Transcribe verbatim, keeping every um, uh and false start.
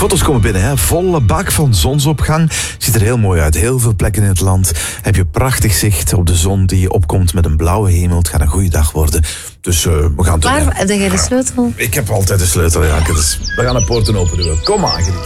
foto's komen binnen, hè. Volle bak van zonsopgang. Ziet er heel mooi uit. Heel veel plekken in het land heb je prachtig zicht op de zon die opkomt met een blauwe hemel. Het gaat een goede dag worden. Dus uh, we gaan... Waar heb jij de sleutel? Ik heb altijd de sleutel, ja. Dus we gaan de poorten open doen. Kom maar, Griet.